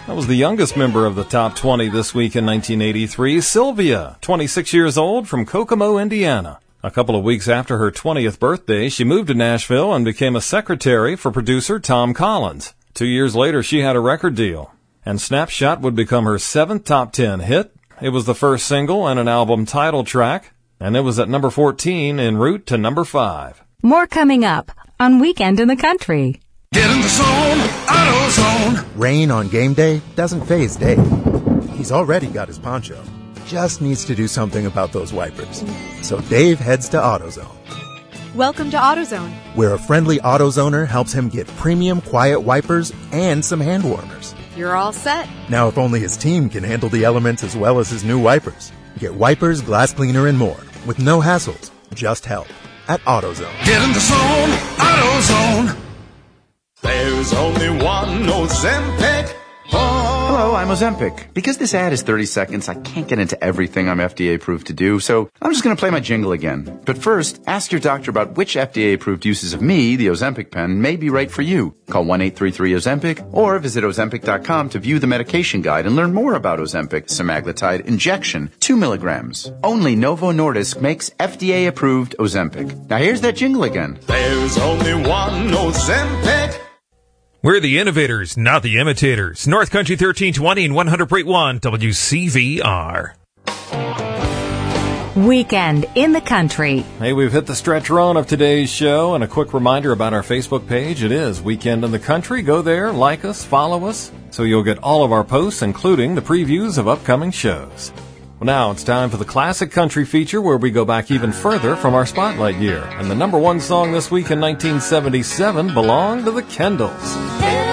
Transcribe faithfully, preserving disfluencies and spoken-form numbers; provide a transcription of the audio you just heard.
That was the youngest member of the top twenty this week in nineteen eighty-three, Sylvia, twenty-six years old from Kokomo, Indiana. A couple of weeks after her twentieth birthday, she moved to Nashville and became a secretary for producer Tom Collins. Two years later, she had a record deal, and Snapshot would become her seventh top ten hit. It was the first single and an album title track, and it was at number fourteen en route to number five. More coming up on Weekend in the Country. Get in the zone, AutoZone. Rain on game day doesn't faze Dave. He's already got his poncho. Just needs to do something about those wipers. So Dave heads to AutoZone. Welcome to AutoZone, where a friendly AutoZoner helps him get premium quiet wipers and some hand warmers. You're all set. Now if only his team can handle the elements as well as his new wipers. Get wipers, glass cleaner, and more with no hassles, just help at AutoZone. Get in the zone, AutoZone. There's only one Ozempic. Oh. Hello, I'm Ozempic. Because this ad is thirty seconds, I can't get into everything I'm F D A approved to do, so I'm just going to play my jingle again. But first, ask your doctor about which F D A approved uses of me, the Ozempic pen, may be right for you. Call one eight three three Ozempic or visit Ozempic dot com to view the medication guide and learn more about Ozempic semaglutide injection, two milligrams. Only Novo Nordisk makes F D A approved Ozempic. Now here's that jingle again. There's only one Ozempic. We're the innovators, not the imitators. North Country thirteen twenty and one hundred point one W C V R. Weekend in the Country. Hey, we've hit the stretch run of today's show, and a quick reminder about our Facebook page. It is Weekend in the Country. Go there, like us, follow us, so you'll get all of our posts, including the previews of upcoming shows. Well, now it's time for the Classic Country feature, where we go back even further from our spotlight year. And the number one song this week in nineteen seventy-seven belonged to the Kendalls.